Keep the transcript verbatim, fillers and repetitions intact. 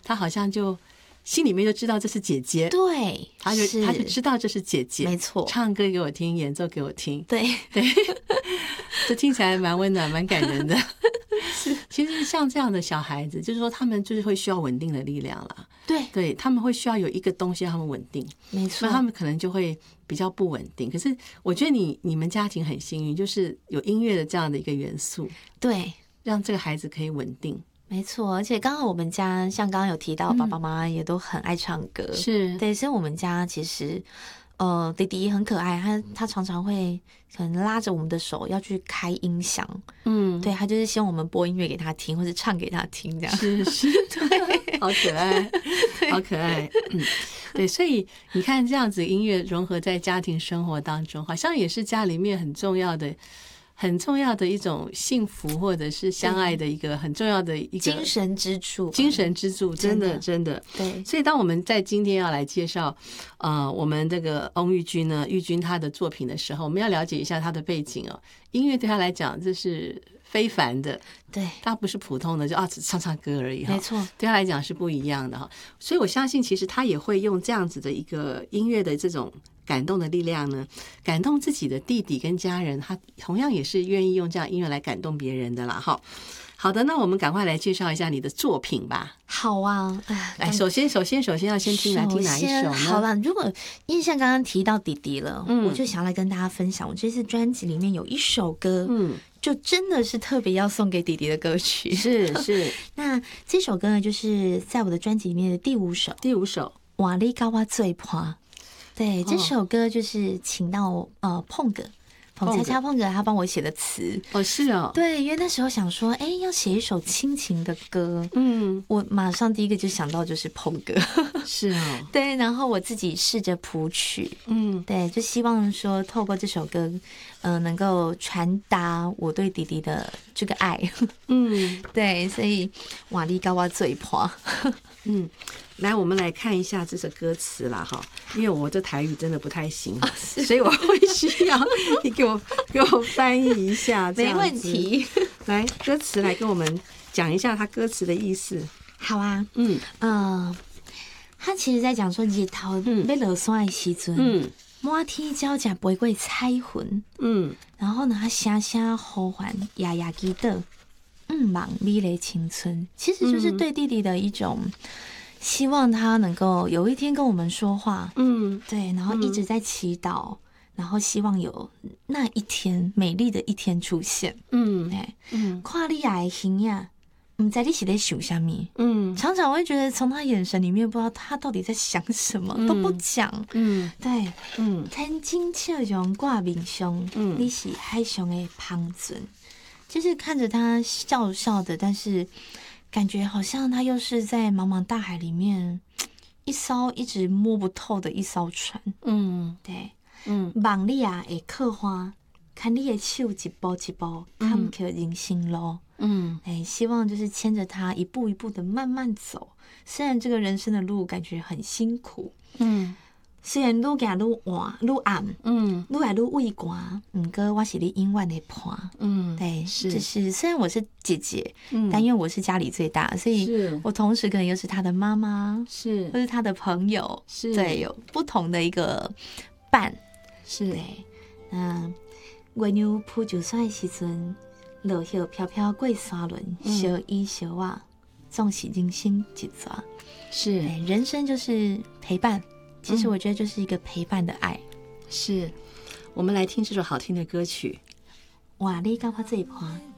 他好像就心里面就知道这是姐姐， 对， 他就他就知道这是姐姐， 没错， 唱歌给我听，演奏给我听， 对对，这听起来蛮温暖蛮感人的。是，其实像这样的小孩子，就是说他们就是会需要稳定的力量啦， 对对，他们会需要有一个东西让他们稳定， 没错， 那他们可能就会比较不稳定。可是我觉得你你们家庭很幸运，就是有音乐的这样的一个元素， 对， 让这个孩子可以稳定。 没错，而且刚好我们家像刚刚有提到，爸爸妈妈也都很爱唱歌， 嗯、是对，所以我们家其实呃弟弟很可爱，他他常常会可能拉着我们的手要去开音响，嗯，对，他就是希望我们播音乐给他听，或者唱给他听，这样是是，对，好可爱，好可爱，嗯，对，所以你看这样子音乐融合在家庭生活当中，好像也是家里面很重要的。很重要的一种幸福或者是相爱的一个很重要的一个精神支柱， 精神支柱，真的真的对。 所以当我们在今天要来介绍呃我们这个翁玉君呢，玉君他的作品的时候，我们要了解一下他的背景哦。音乐对他来讲这是非凡的， 对， 他不是普通的就啊只唱唱歌而已， 没错， 对他来讲是不一样的哈。所以我相信其实他也会用这样子的一个音乐的这种感动的力量呢，感动自己的弟弟跟家人，他同样也是愿意用这样音乐来感动别人的啦哈。好的，那我们赶快来介绍一下你的作品吧。 好啊， 来，首先首先首先要先听来听哪一首呢？ 好了，如果因为像刚刚提到弟弟了，嗯，我就想来跟大家分享，我这次专辑里面有一首歌，嗯，就真的是特别要送给弟弟的歌曲， 是是。 那这首歌呢，就是在我的专辑里面的第五首， 第五首 《瓦力高瓦最破》。对，这首歌就是请到呃碰哥。彭恰恰碰哥他帮我写的词哦，是哦， 对，因为那时候想说，哎，要写一首亲情的歌，嗯，我马上第一个就想到就是碰哥， 是哦， 对，然后我自己试着谱曲，嗯，对，就希望说透过这首歌，嗯、呃，能够传达我对弟弟的这个爱，嗯，对，所以瓦力高瓦嘴破， 嗯。来，我们来看一下这首歌词啦，哈，因为我这台语真的不太行，啊、所以我会需要你给我给我翻译一下， 没问题。 来，歌词来跟我们讲一下它歌词的意思。 好啊，嗯嗯、呃，他其实在讲说日头要落山的时阵，嗯，满天鸟只飞过彩云，嗯，然后呢，他声声呼唤，夜夜祈祷，嗯，望美丽青春，其实就是对弟弟的一种。希望他能够有一天跟我们说话，嗯，对，然后一直在祈祷，嗯、然后希望有那一天美丽的一天出现，嗯，对，嗯，看你爱心呀，不知你是在想什么，嗯，常常会觉得从他眼神里面不知道他到底在想什么，嗯、都不讲，嗯，对，嗯，天真笑容挂面上，嗯，你是海上的芳存，就是看着他笑笑的，但是。感觉好像他又是在茫茫大海里面一艘一直摸不透的一艘船，嗯，对，嗯，望你啊会刻花，看你的手一步一步看不去人生路，嗯，哎，希望就是牵着他一步一步的慢慢走，虽然这个人生的路感觉很辛苦，嗯。虽然愈行愈晚愈暗，嗯，愈来愈畏寒，不过我是你永远的伴，嗯，对，是，就是虽然我是姐姐，嗯，但因为我是家里最大，所以我同时可能又是她的妈妈，是，或是她的朋友，是，对，有不同的一个伴，是，对，那月娘铺就山的时阵，落叶飘飘过山轮，小伊小我，总是人生一逝，是，人生就是陪伴。其实我觉得就是一个陪伴的爱，嗯、 是。我们来听这首好听的歌曲。 哇，你跟我这一盘。